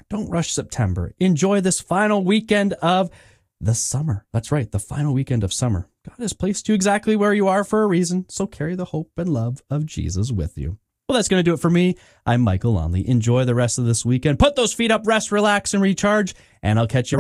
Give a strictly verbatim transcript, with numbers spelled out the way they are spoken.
Don't rush September. Enjoy this final weekend of the summer. That's right, the final weekend of summer. God has placed you exactly where you are for a reason, so carry the hope and love of Jesus with you. Well, that's going to do it for me. I'm Michael Lonley. Enjoy the rest of this weekend. Put those feet up, rest, relax, and recharge, and I'll catch you